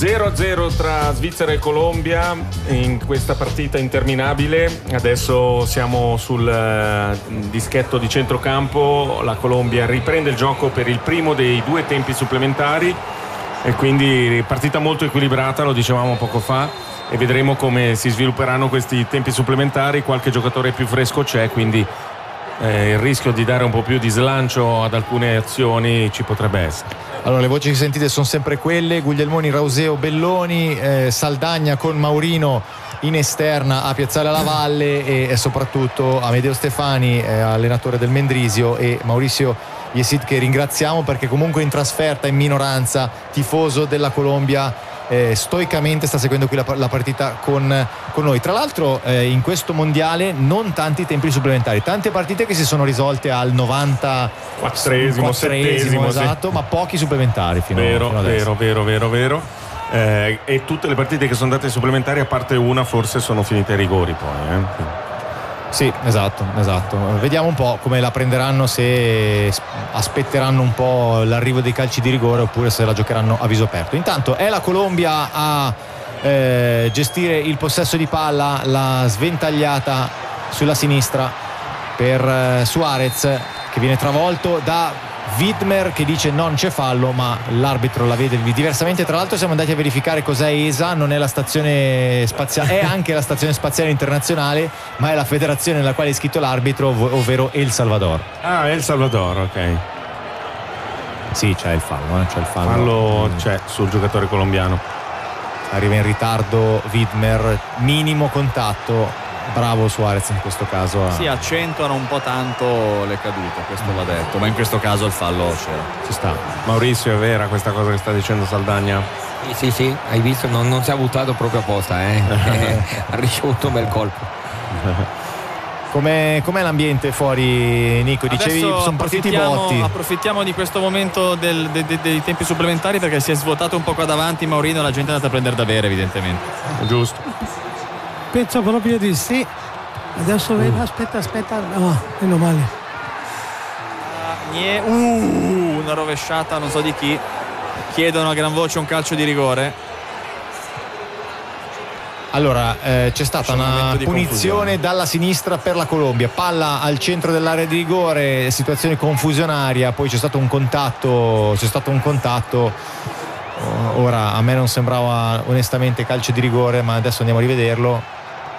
0-0 tra Svizzera e Colombia in questa partita interminabile. Adesso siamo sul dischetto di centrocampo. La Colombia riprende il gioco per il primo dei 2 tempi supplementari e quindi partita molto equilibrata, lo dicevamo poco fa, e vedremo come si svilupperanno questi tempi supplementari. Qualche giocatore più fresco c'è, quindi il rischio di dare un po' più di slancio ad alcune azioni ci potrebbe essere. Allora, le voci che sentite sono sempre quelle: Guglielmoni, Rauseo, Belloni, Saldagna con Maurino in esterna a Piazzale alla Valle e soprattutto Amedeo Stefani, allenatore del Mendrisio, e Mauricio Yesid, che ringraziamo perché comunque in trasferta, in minoranza, tifoso della Colombia, stoicamente sta seguendo qui la partita con noi. Tra l'altro in questo mondiale non tanti tempi supplementari, tante partite che si sono risolte al 94esimo, 7esimo, esatto, sì. Ma pochi supplementari fino adesso. Vero. E tutte le partite che sono andate ai supplementari, a parte una, forse sono finite ai rigori poi. Sì, esatto. Vediamo un po' come la prenderanno, se aspetteranno un po' l'arrivo dei calci di rigore oppure se la giocheranno a viso aperto. Intanto è la Colombia a gestire il possesso di palla, la sventagliata sulla sinistra per Suarez, che viene travolto da Widmer, che dice non c'è fallo, ma l'arbitro la vede diversamente. Tra l'altro siamo andati a verificare cos'è ESA, non è la stazione spaziale, è anche la stazione spaziale internazionale, ma è la federazione nella quale è iscritto l'arbitro, ovvero El Salvador. El Salvador, ok. Sì, c'è il fallo, fallo c'è sul giocatore colombiano. Arriva in ritardo Widmer, minimo contatto. Bravo Suarez in questo caso. Si accentuano un po' tanto le cadute, questo va detto, ma in questo caso il fallo c'era. Ci sta. Maurizio, è vera questa cosa che sta dicendo Saldagna? Sì, hai visto, non si è buttato proprio apposta, ha ricevuto un bel colpo. Com'è l'ambiente fuori, Nico? Dicevi sono partiti botti. Approfittiamo di questo momento dei tempi supplementari, perché si è svuotato un po' qua davanti Maurino e la gente è andata a prendere da bere, evidentemente. Giusto. Penso proprio di sì. Adesso vedo, aspetta, no, meno male. Una rovesciata, non so di chi. Chiedono a gran voce un calcio di rigore. Allora c'è stata una punizione dalla sinistra per la Colombia, palla al centro dell'area di rigore, situazione confusionaria, poi c'è stato un contatto. Ora a me non sembrava onestamente calcio di rigore, ma adesso andiamo a rivederlo.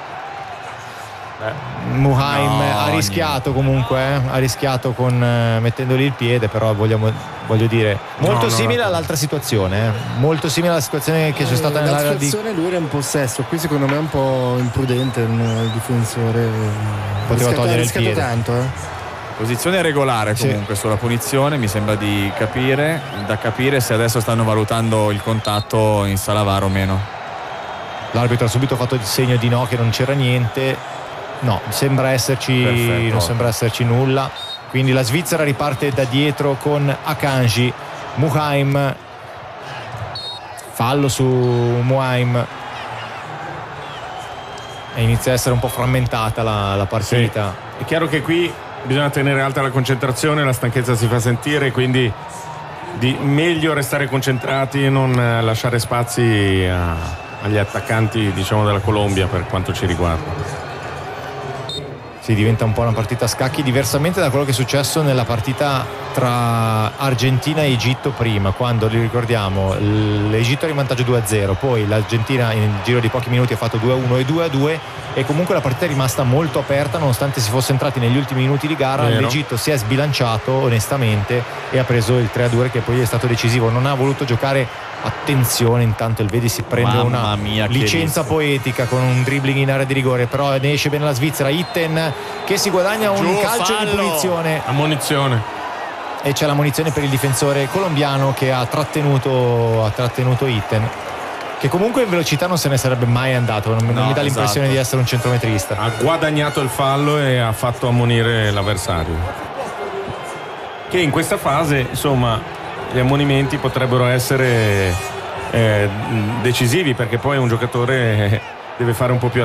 Muhaim ha rischiato comunque, ha rischiato con mettendogli il piede, però voglio dire molto simile all'altra situazione, molto simile alla situazione che c'è stata nell'area di lui era in possesso, qui secondo me è un po' imprudente il difensore, poteva togliere il piede tanto. Posizione regolare comunque sulla punizione, mi sembra di capire, da capire se adesso stanno valutando il contatto in sala VAR o meno. L'arbitro ha subito fatto il segno di no, che non c'era niente. No, non sembra esserci nulla. Quindi la Svizzera riparte da dietro con Akanji. Muhaim, fallo su Muhaim, e inizia a essere un po' frammentata la partita. Sì. È chiaro che qui bisogna tenere alta la concentrazione, la stanchezza si fa sentire, quindi meglio restare concentrati e non lasciare spazi agli attaccanti, diciamo, della Colombia, per quanto ci riguarda. Si diventa un po' una partita a scacchi, diversamente da quello che è successo nella partita tra Argentina e Egitto prima, quando, ricordiamo, l'Egitto era in vantaggio 2-0, poi l'Argentina in giro di pochi minuti ha fatto 2-1 e 2-2, e comunque la partita è rimasta molto aperta nonostante si fosse entrati negli ultimi minuti di gara. L'Egitto si è sbilanciato onestamente e ha preso il 3-2, che poi è stato decisivo. Non ha voluto giocare. Attenzione, intanto il Vedi si prende una licenza poetica con un dribbling in area di rigore, però ne esce bene la Svizzera. Itten che si guadagna un calcio di punizione, ammonizione, e c'è la munizione per il difensore colombiano che ha trattenuto Itten, che comunque in velocità non se ne sarebbe mai andato, non mi dà l'impressione di essere un centrometrista. Ha guadagnato il fallo e ha fatto ammonire l'avversario, che in questa fase, insomma, gli ammonimenti potrebbero essere decisivi, perché poi un giocatore deve fare un po' più